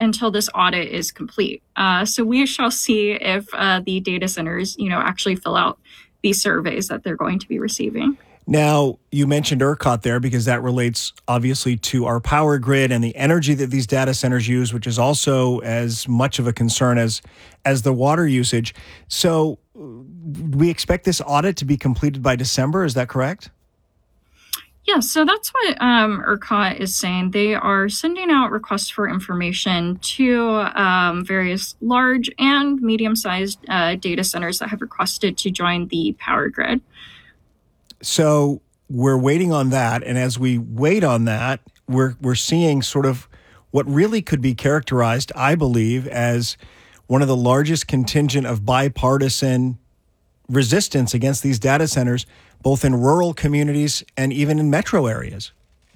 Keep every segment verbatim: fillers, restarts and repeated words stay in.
until this audit is complete. Uh, so we shall see if uh, the data centers, you know, actually fill out these surveys that they're going to be receiving. Now, you mentioned ERCOT there because that relates obviously to our power grid and the energy that these data centers use, which is also as much of a concern as as the water usage. So we expect this audit to be completed by December. Is that correct? Yeah, so that's what um, ERCOT is saying. They are sending out requests for information to um, various large and medium-sized uh, data centers that have requested to join the power grid. So we're waiting on that, and as we wait on that, we're we're seeing sort of what really could be characterized, I believe, as one of the largest contingent of bipartisan resistance against these data centers, both in rural communities and even in metro areas.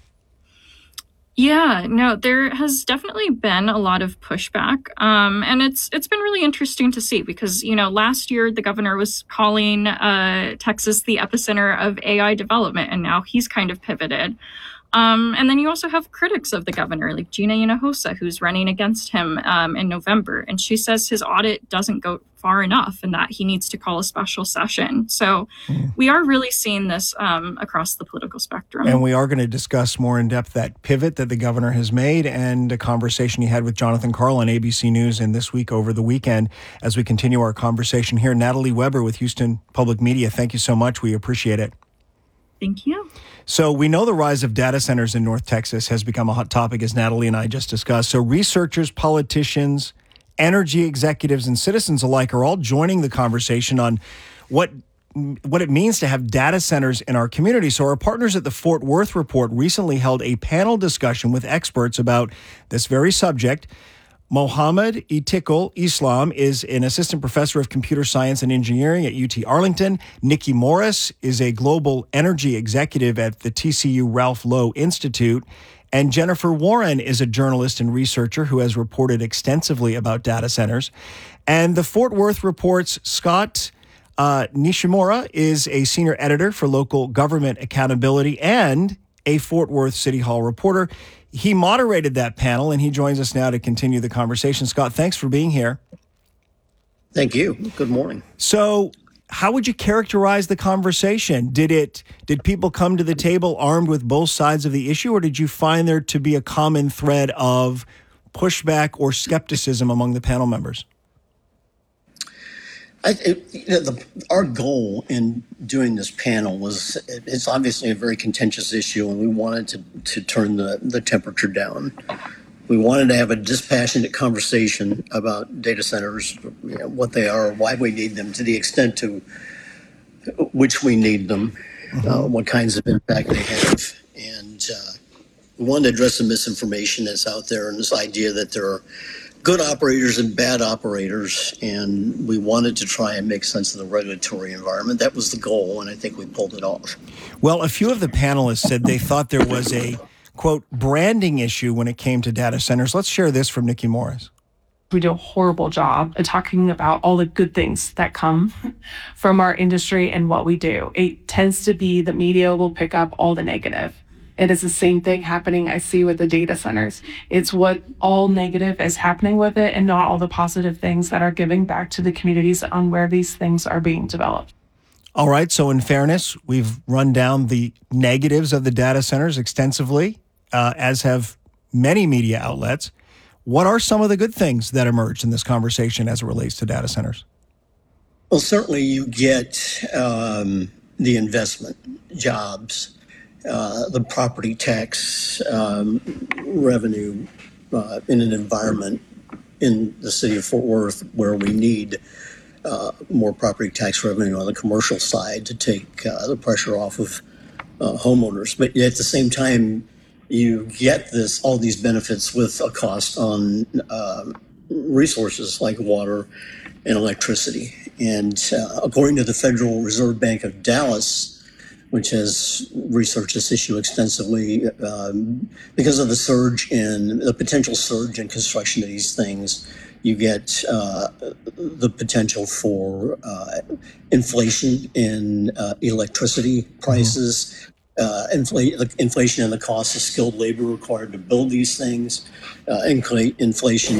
Yeah, no, there has definitely been a lot of pushback. Um, and it's it's been really interesting to see because, you know, last year the governor was calling uh, Texas the epicenter of A I development, and now he's kind of pivoted. Um, and then you also have critics of the governor, like Gina Hinojosa, who's running against him um, in November. And she says his audit doesn't go far enough and that he needs to call a special session. So mm. we are really seeing this um, across the political spectrum. And we are going to discuss more in depth that pivot that the governor has made and a conversation he had with Jonathan Karl on A B C News and This Week over the weekend as we continue our conversation here. Natalie Weber with Houston Public Media, thank you so much. We appreciate it. Thank you. So we know the rise of data centers in North Texas has become a hot topic, as Natalie and I just discussed. So researchers, politicians, energy executives, and citizens alike are all joining the conversation on what what it means to have data centers in our community. So our partners at the Fort Worth Report recently held a panel discussion with experts about this very subject. Mohammed Itikul Islam is an assistant professor of computer science and engineering at U T Arlington. Nikki Morris is a global energy executive at the T C U Ralph Lowe Institute. And Jennifer Warren is a journalist and researcher who has reported extensively about data centers. And the Fort Worth Report's Scott uh, Nishimura is a senior editor for local government accountability and a Fort Worth City Hall reporter. He moderated that panel, and he joins us now to continue the conversation. Scott, thanks for being here. Thank you. Good morning. So how would you characterize the conversation? Did it? Did people come to the table armed with both sides of the issue, or did you find there to be a common thread of pushback or skepticism among the panel members? I, it, you know, the, our goal in doing this panel was, it, it's obviously a very contentious issue, and we wanted to, to turn the, the temperature down. We wanted to have a dispassionate conversation about data centers, you know, what they are, why we need them, to the extent to which we need them, mm-hmm. uh, what kinds of impact they have. And uh, we wanted to address the misinformation that's out there and this idea that there are good operators and bad operators, and we wanted to try and make sense of the regulatory environment. That was the goal, and I think we pulled it off. Well, a few of the panelists said they thought there was a, quote, branding issue when it came to data centers. Let's share this from Nikki Morris. We do a horrible job of talking about all the good things that come from our industry and what we do. It tends to be the media will pick up all the negative. It is the same thing happening I see with the data centers. It's what all negative is happening with it and not all the positive things that are giving back to the communities on where these things are being developed. All right. So in fairness, we've run down the negatives of the data centers extensively, uh, as have many media outlets. What are some of the good things that emerged in this conversation as it relates to data centers? Well, certainly you get um, the investment, jobs, Uh, the property tax um, revenue uh, in an environment in the city of Fort Worth where we need uh, more property tax revenue on the commercial side to take uh, the pressure off of uh, homeowners. But at the same time, you get this all these benefits with a cost on uh, resources like water and electricity. And uh, according to the Federal Reserve Bank of Dallas, which has researched this issue extensively, um, because of the surge in the potential surge in construction of these things, you get uh, the potential for uh, inflation in uh, electricity prices, mm-hmm. uh, infl- inflation in the cost of skilled labor required to build these things, uh, inflation